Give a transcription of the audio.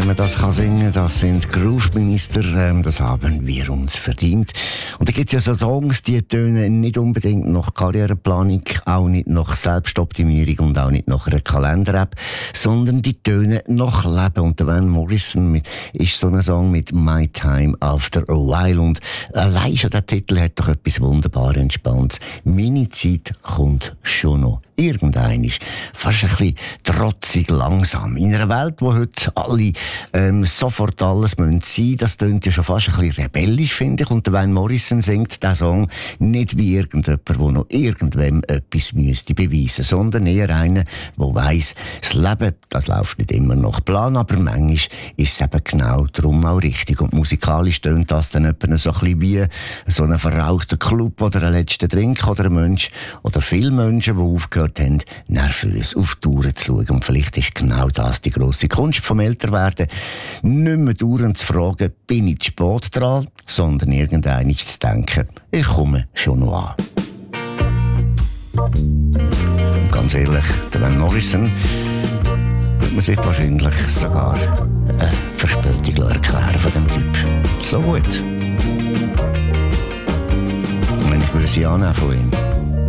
man das kann singen, das sind Groove-Minister, das haben wir uns verdient. Und da gibt es ja so Songs, die tönen nicht unbedingt nach Karriereplanung, auch nicht nach Selbstoptimierung und auch nicht nach einer Kalender-App, sondern die tönen nach Leben. Und der Van Morrison ist so ein Song mit «My Time After a While». Und allein schon der Titel hat doch etwas wunderbar Entspanntes. «Meine Zeit kommt schon noch». Irgendein ist fast ein bisschen trotzig langsam. In einer Welt, wo heute alle sofort alles sein müssen, das tönt ja schon fast ein bisschen rebellisch, finde ich. Und der Van Morrison singt diesen Song nicht wie irgendjemand, der noch irgendwem etwas müsste beweisen, sondern eher einer, der weiss, das Leben, das läuft nicht immer nach Plan, aber manchmal ist es eben genau darum auch richtig. Und musikalisch tönt das dann etwa so ein bisschen wie so ein verrauchter Club oder ein letzter Drink oder ein Mensch oder viele Menschen, die aufgehört haben, nervös auf die Uhr zu schauen. Und vielleicht ist genau das die grosse Kunst vom Älterwerden. Nicht mehr dauernd zu fragen, bin ich zu spät dran, sondern irgendwann zu denken, ich komme schon noch an. Ganz ehrlich, der Van Morrison wird man sich wahrscheinlich sogar eine Verspätung erklären von dem Typ. So gut. Und wenn ich würde sie annehmen von ihm.